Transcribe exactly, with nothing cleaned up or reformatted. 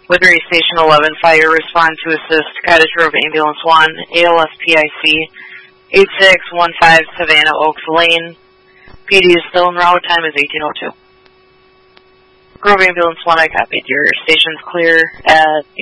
Woodbury Station eleven, fire respond to assist Cottage Grove Ambulance one, A L S P I C, eight six one five Savannah Oaks Lane. P D is still en route, time is eighteen oh two. Grove Ambulance one, I copied. Your station's clear at